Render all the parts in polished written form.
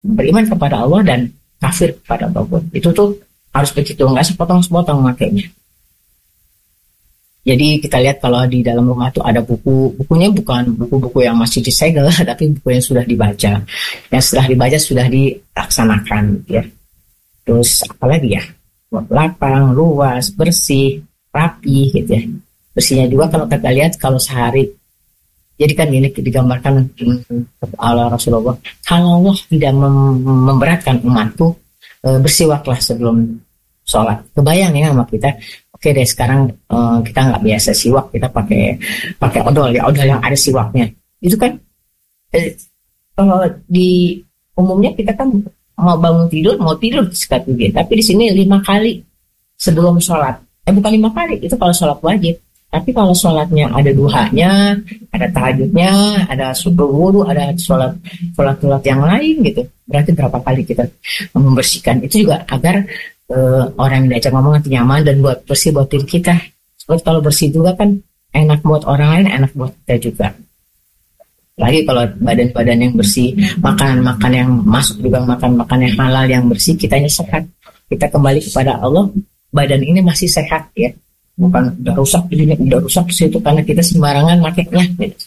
beriman kepada Allah dan kafir kepada Allah. Itu tuh harus begitu, nggak sepotong-sepotong makanya. Jadi kita lihat kalau di dalam rumah itu ada bukunya bukan buku-buku yang masih disegel, tapi buku yang sudah dibaca. Yang setelah dibaca sudah dilaksanakan, ya. Terus apalagi ya? Lapang, luas, bersih, rapi, gitu ya. Bersihnya juga kalau kita lihat kalau sehari. Jadi kan ini digambarkan oleh Rasulullah. Kalau Allah tidak memberatkan umatku, bersiwaklah sebelum sholat. Kebayang ya sama kita. Oke deh, sekarang kita nggak biasa siwak, kita pakai odol ya, odol yang ada siwaknya. Itu kan kalau di umumnya kita kan mau bangun tidur, mau tidur sikat gigi. Tapi di sini 5 kali sebelum sholat. Bukan 5 kali, itu kalau sholat wajib. Tapi kalau sholatnya ada duhanya, ada tahajudnya, ada subuh wudu, ada sholat yang lain gitu. Berarti berapa kali kita membersihkan. Itu juga agar orang yang diajak ngomong nanti nyaman dan buat bersih buat diri kita. Sebab kalau bersih juga kan enak buat orang lain, enak buat kita juga. Lagi kalau badan-badan yang bersih, makanan-makanan yang masuk juga makan-makan yang halal yang bersih, kitanya sehat. Kita kembali kepada Allah, badan ini masih sehat ya. Bukan udah rusak di sini, udah rusak di situ karena kita sembarangan makainya.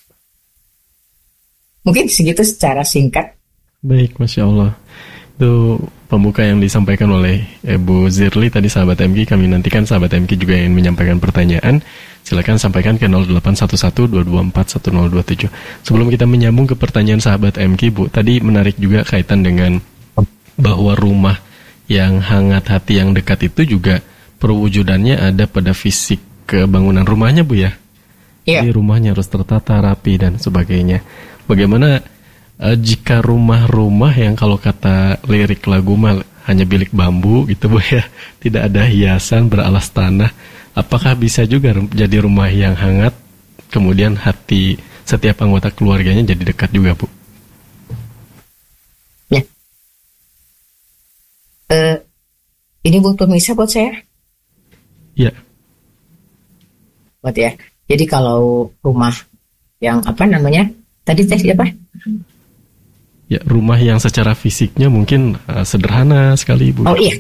Mungkin segitu secara singkat. Baik, Masya Allah. Itu pembuka yang disampaikan oleh Ibu Zirli tadi, sahabat MG. Kami nantikan sahabat MG juga yang menyampaikan pertanyaan. Silakan sampaikan ke 0811-224-1027. Sebelum kita menyambung ke pertanyaan sahabat MG, Bu, tadi menarik juga kaitan dengan bahwa rumah yang hangat, hati yang dekat itu juga perwujudannya ada pada fisik kebangunan rumahnya, Bu ya. Iya. Jadi rumahnya harus tertata, rapi dan sebagainya. Bagaimana jika rumah-rumah yang kalau kata lirik lagu mah hanya bilik bambu gitu, Bu ya, tidak ada hiasan, beralas tanah, apakah bisa juga jadi rumah yang hangat, kemudian hati setiap anggota keluarganya jadi dekat juga, Bu? Ya. Ini butuh misa buat saya. Ya. Buat ya. Jadi kalau rumah yang apa namanya? Tadi apa? Ya, rumah yang secara fisiknya mungkin sederhana sekali, Bu. Oh iya.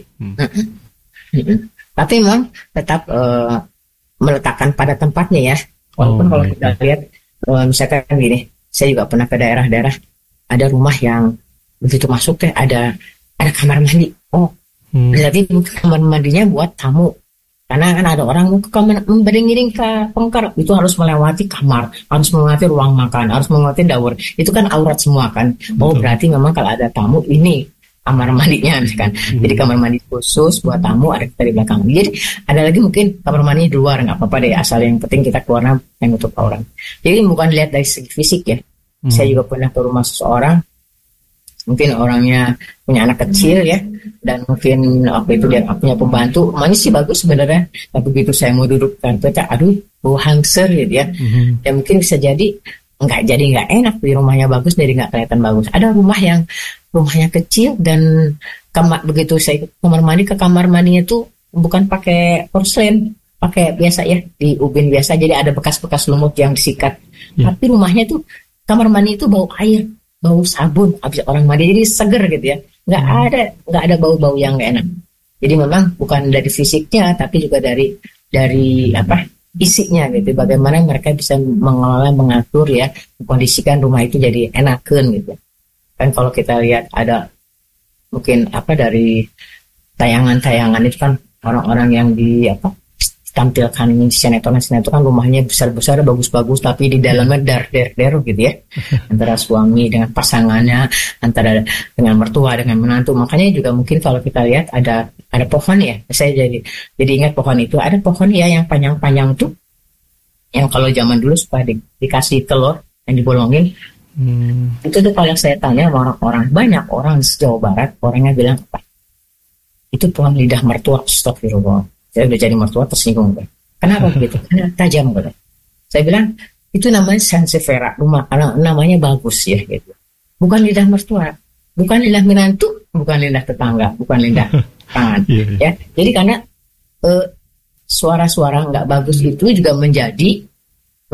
Tapi memang tetap meletakkan pada tempatnya ya. Walaupun kalau kita lihat misalkan gini, saya juga pernah ke daerah-daerah ada rumah yang begitu masuk ada kamar mandi. Berarti kamar mandinya buat tamu. Karena kan ada orang mau ke kamar ngiring ke pengker, itu harus melewati kamar, harus melewati ruang makan, harus melewati dapur. Itu kan aurat semua kan. Berarti memang kalau ada tamu ini kamar mandinya misalkan. Jadi kamar mandi khusus buat tamu ada kita di belakang. Jadi ada lagi mungkin kamar mandi di luar, nggak apa-apa deh, asal yang penting kita keluar yang untuk orang. Jadi bukan lihat dari segi fisik ya. Saya juga pernah ke rumah seseorang. Mungkin orangnya punya anak kecil ya, dan mungkin itu dia punya pembantu, rumahnya sih bagus sebenarnya, tapi begitu saya mau duduk kan, aduh bau hangser gitu ya. Ya mungkin bisa jadi nggak enak, di rumahnya bagus jadi nggak kelihatan bagus. Ada rumahnya kecil dan begitu saya kamar mandi, ke kamar mandinya tuh bukan pakai porselen, pakai biasa ya, di ubin biasa, jadi ada bekas-bekas lumut yang disikat. Tapi rumahnya tuh kamar mandi itu bau air, bau sabun habis orang mandi, jadi seger gitu ya, nggak ada bau-bau yang nggak enak. Jadi memang bukan dari fisiknya tapi juga dari isinya gitu, bagaimana mereka bisa mengelola, mengatur ya, mengkondisikan rumah itu jadi enakan gitu. Kan kalau kita lihat ada mungkin dari tayangan-tayangan itu kan orang-orang yang tampilkan di sinetron itu kan rumahnya besar-besar, bagus-bagus, tapi di dalamnya dar gitu ya. Antara suami dengan pasangannya, antara dengan mertua dengan menantu. Makanya juga mungkin kalau kita lihat ada pohon ya. Saya jadi ingat pohon itu, ada pohon ya yang panjang-panjang tuh, yang kalau zaman dulu suka dikasih telur yang dibolongin. Itu tuh kalau saya tanya sama orang-orang, banyak orang di Jawa Barat, orangnya bilang apa? Itu pohon lidah mertua. Astagfirullah. Saya udah jadi mertua tersinggung. Kenapa begitu? Karena tajam. Saya bilang itu namanya sansevieria, rumah karena namanya bagus ya gitu. Bukan lidah mertua, bukan lidah menantu, bukan lidah tetangga, bukan lidah tangan. Ya. Jadi karena suara-suara nggak bagus itu juga menjadi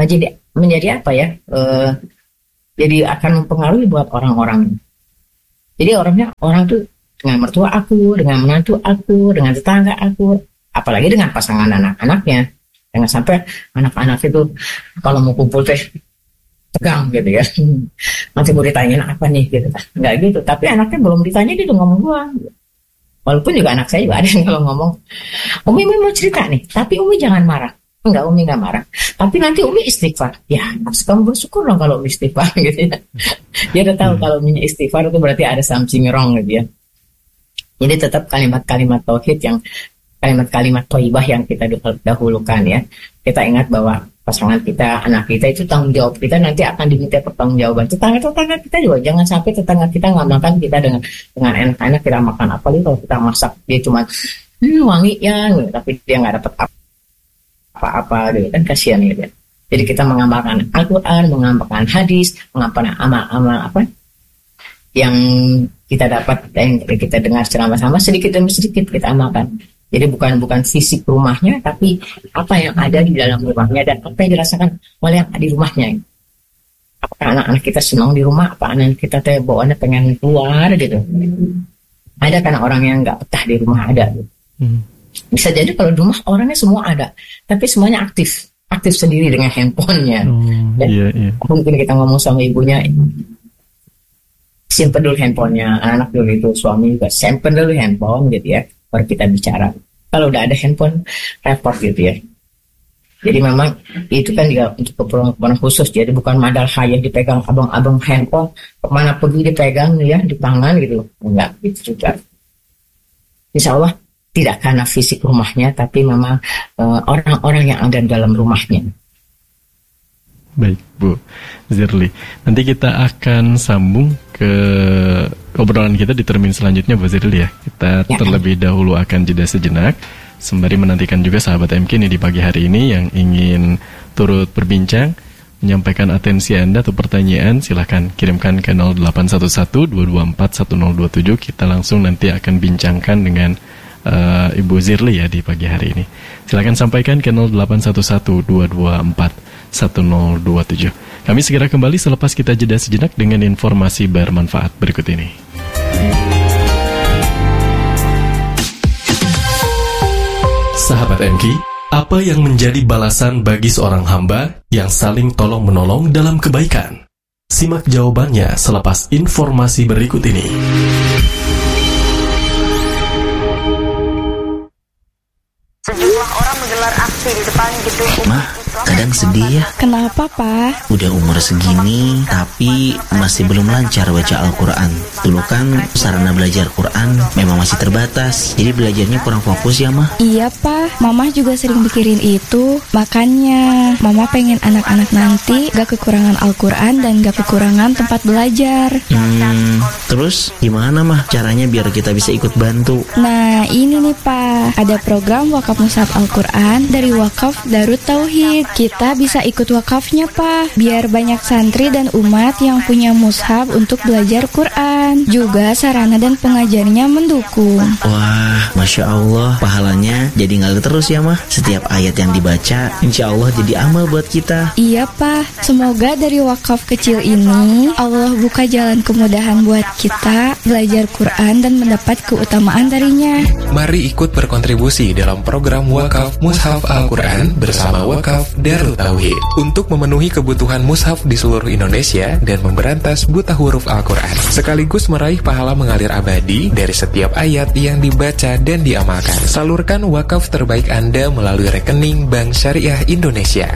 apa ya? Jadi akan mempengaruhi buat orang-orang. Jadi orang tuh dengan mertua aku, dengan menantu aku, dengan tetangga aku, apalagi dengan pasangan anak-anaknya. Jangan sampai anak-anak itu kalau mau kumpul teh tegang gitu ya. Nanti mau ditanyain apa nih gitu. Enggak gitu, tapi anaknya belum ditanya dia udah ngomong doang. Walaupun juga anak saya juga ada yang kalau ngomong, Umi mau cerita nih, tapi Umi jangan marah. Enggak, Umi enggak marah. Tapi nanti Umi istighfar. Ya, kamu bersyukur dong kalau Umi istighfar gitu ya. Dia udah tahu kalau Umi istighfar itu berarti ada something wrong gitu ya. Jadi tetap kalimat-kalimat tauhid yang kalimat-kalimat thayyibah yang kita dahulukan ya. Kita ingat bahwa pasangan kita, anak kita itu tanggung jawab kita nanti akan diminta pertanggungjawaban. Tetangga kita juga jangan sampai tetangga kita nggak makan kita dengan enak-enak kita makan. Apalagi kalau kita masak dia cuma wangi ya, tapi dia nggak dapat apa-apa gitu kan, kasihan gitu ya. Jadi kita mengamalkan Al-Quran, mengamalkan hadis, mengamalkan amal-amal apa yang kita dapat, yang kita dengar ceramah-ceramah sedikit demi sedikit kita amalkan. Jadi bukan fisik rumahnya, tapi apa yang ada di dalam rumahnya dan apa yang dirasakan oleh yang di rumahnya. Apakah anak-anak kita senang di rumah, apa anak kita bawaannya pengen keluar gitu. Ada kan orang yang nggak betah di rumah ada. Bisa jadi kalau di rumah orangnya semua ada, tapi semuanya aktif sendiri dengan handphonenya. Iya. Mungkin kita ngomong sama ibunya, simpen dulu handphonenya, anak dulu itu suami juga simpen dulu handphone gitu ya. Baru kita bicara. Kalau udah ada handphone, repot gitu ya. Jadi memang itu kan juga untuk keperluan khusus. Jadi bukan madal hayah dipegang abang-abang handphone, kemana pergi dipegang ya, di tangan gitu. Enggak, gitu juga. Insya Allah tidak karena fisik rumahnya, tapi memang orang-orang yang ada dalam rumahnya. Baik, Bu Zirli. Nanti kita akan sambung ke obrolan kita di termin selanjutnya, Bu Zirli ya. Kita terlebih dahulu akan jeda sejenak, sembari menantikan juga sahabat MK ini di pagi hari ini yang ingin turut berbincang, menyampaikan atensi Anda atau pertanyaan, silahkan kirimkan ke 0811-224-1027. Kita langsung nanti akan bincangkan dengan Ibu Zirli ya di pagi hari ini. Silakan sampaikan ke 0811-224-1027. Kami segera kembali selepas kita jeda sejenak dengan informasi bermanfaat berikut ini. Sahabat MK, apa yang menjadi balasan bagi seorang hamba yang saling tolong-menolong dalam kebaikan? Simak jawabannya selepas informasi berikut ini. Sejumlah orang menggelar aksi di depan gedung Mah, kadang sedih ya. Kenapa, Pak? Udah umur segini, tapi masih belum lancar baca Al-Quran. Dulu kan sarana belajar Quran memang masih terbatas, jadi belajarnya kurang fokus ya, Mah. Iya, Pak. Mama juga sering mikirin itu. Makanya, Mama pengen anak-anak nanti gak kekurangan Al-Quran dan gak kekurangan tempat belajar. Terus gimana, Mah, caranya biar kita bisa ikut bantu? Nah, ini nih, Pak. Ada program wakaf mushaf Al-Quran dari Wakaf Darut Tauhid. Kita bisa ikut wakafnya, Pak, biar banyak santri dan umat yang punya mushaf untuk belajar Quran. Juga sarana dan pengajarnya mendukung. Wah, Masya Allah, pahalanya jadi ngalir terus ya, Mah. Setiap ayat yang dibaca, insya Allah jadi amal buat kita. Iya, Pak. Semoga dari wakaf kecil ini Allah buka jalan kemudahan buat kita belajar Quran dan mendapat keutamaan darinya. Mari ikut berkontribusi dalam program Wakaf Mushaf Al-Quran bersama Wakaf Darut Tauhid untuk memenuhi kebutuhan mushaf di seluruh Indonesia dan memberantas buta huruf Al-Quran, sekaligus meraih pahala mengalir abadi dari setiap ayat yang dibaca dan diamalkan. Salurkan wakaf terbaik Anda melalui rekening Bank Syariah Indonesia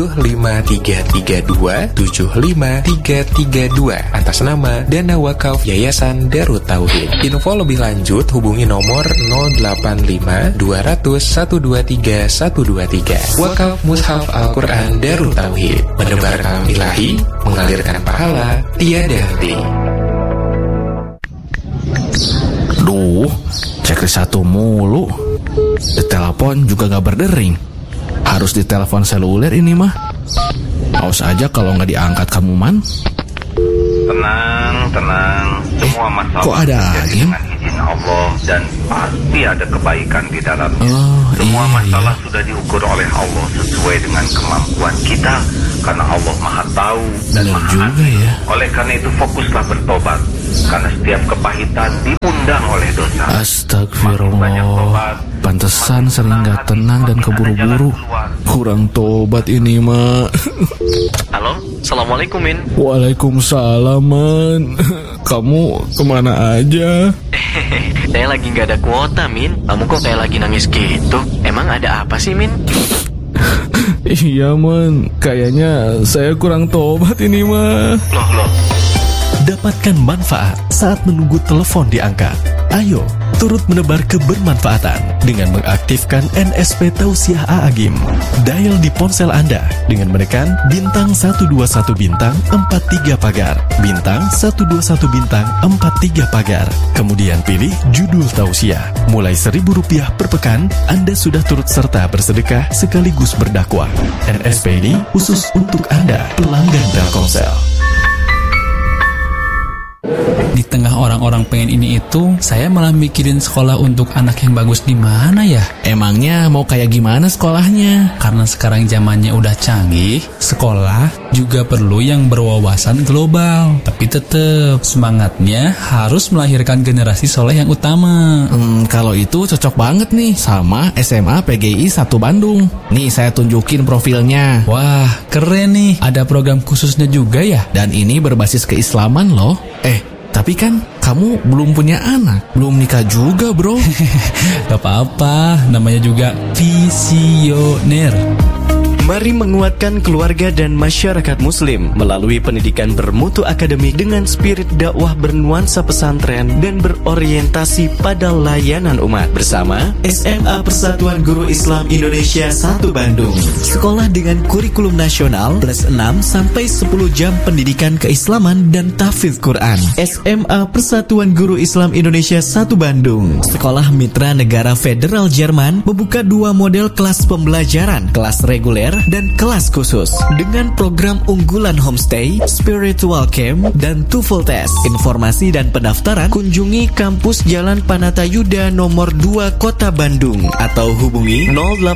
75332 atas nama Dana Wakaf Yayasan Darut Tauhid. Info lebih lanjut hubungi nomor 085 200 123 123. Wakaf Mushaf Al-Quran Darut Tauhid, menebar kalam ilahi, mengalirkan pahala tiada henti. Duh, checklist satu mulu. Di telepon juga gak berdering. Harus di telepon seluler ini mah. Awas aja kalau gak diangkat kamu, Man. Tenang. Semua masalah kok ada angin? dengan izin Allah dan pasti ada kebaikan di dalamnya. Semua masalah sudah diukur oleh Allah sesuai dengan kemampuan kita, karena Allah Maha Tahu dan benar Maha juga Adil. ya. Oleh karena itu fokuslah bertobat Karena setiap kepahitan diundang oleh dosa. Astagfirullah. Pantesan sering gak tenang dan keburu-buru. Kurang tobat ini, Mak. Halo, Assalamualaikum, Min. Waalaikumsalam, Man. Kamu kemana aja? Saya lagi gak ada kuota, Min. Kamu kok kayak lagi nangis gitu? Emang ada apa sih, Min? Iya, Man. Kayaknya saya kurang tobat ini, mah. Loh. Dapatkan manfaat saat menunggu telepon diangkat. Ayo, turut menebar kebermanfaatan dengan mengaktifkan NSP Tausiah A'agim. Dial di ponsel Anda dengan menekan bintang 121 bintang 43 pagar, bintang 121 bintang 43 pagar. Kemudian pilih judul tausiah. Mulai Rp1.000 per pekan, Anda sudah turut serta bersedekah sekaligus berdakwah. NSP ini khusus untuk Anda, pelanggan Telkomsel. Di tengah orang-orang pengen ini itu, saya malah mikirin sekolah untuk anak yang bagus di mana ya? Emangnya mau kayak gimana sekolahnya? Karena sekarang zamannya udah canggih, sekolah juga perlu yang berwawasan global. Tapi tetap semangatnya harus melahirkan generasi soleh yang utama. Kalau itu cocok banget nih sama SMA PGI 1 Bandung. Nih saya tunjukin profilnya. Wah, keren nih. Ada program khususnya juga ya? Dan ini berbasis keislaman loh. Tapi kan kamu belum punya anak, belum nikah juga, bro. Gak apa-apa, namanya juga visioner. Mari menguatkan keluarga dan masyarakat muslim melalui pendidikan bermutu akademik dengan spirit dakwah bernuansa pesantren dan berorientasi pada layanan umat bersama SMA Persatuan Guru Islam Indonesia 1 Bandung. Sekolah dengan kurikulum nasional plus 6 sampai 10 jam pendidikan keislaman dan tahfidz Quran. SMA Persatuan Guru Islam Indonesia 1 Bandung. Sekolah Mitra Negara Federal Jerman membuka 2 model kelas pembelajaran, kelas reguler dan kelas khusus dengan program unggulan homestay, spiritual camp, dan TOEFL test. Informasi dan pendaftaran kunjungi kampus Jalan Panatayuda nomor 2 Kota Bandung atau hubungi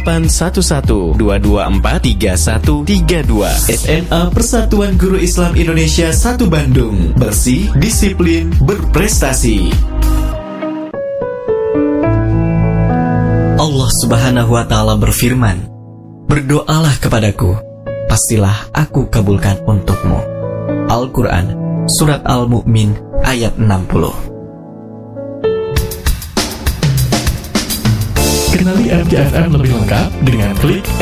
0811-224-3132. SMA Persatuan Guru Islam Indonesia 1 Bandung. Bersih, disiplin, berprestasi. Allah Subhanahu wa Ta'ala berfirman, "Berdoalah kepadaku, pastilah aku kabulkan untukmu." Al-Quran, Surat Al-Mu'min, ayat 60. Kenali MJFM lebih lengkap dengan klik